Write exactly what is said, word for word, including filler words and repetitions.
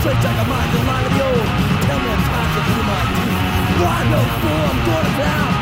straight like a mind in line of the old. Tell me I'm time to do my duty. Why no fool, I'm going to town.